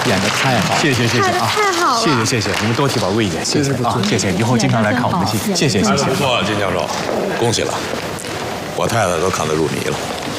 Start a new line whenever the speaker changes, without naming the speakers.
演的太好，谢谢啊，
太好了，
谢谢，你们多提把位一点，谢谢啊，谢谢，以后经常来看我们戏，谢谢。
不错，金教授，恭喜了，我太太都看得入迷了。